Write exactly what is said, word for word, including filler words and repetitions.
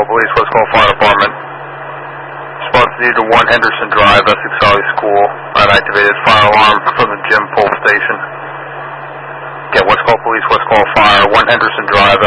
Police, West Call Fire Department. Response needed to one Henderson Drive, Essex Valley School. Unactivated fire alarm from the Jim Pole Station. Get West Call Police, West Call Fire, one Henderson Drive,